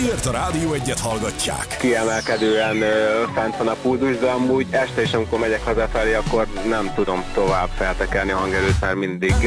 Miért a Rádió Egyet hallgatják? Kiemelkedően fent van a pulzus, de amúgy este is, amikor megyek hazafelé, akkor nem tudom tovább feltekerni a hangerőt, mert mindig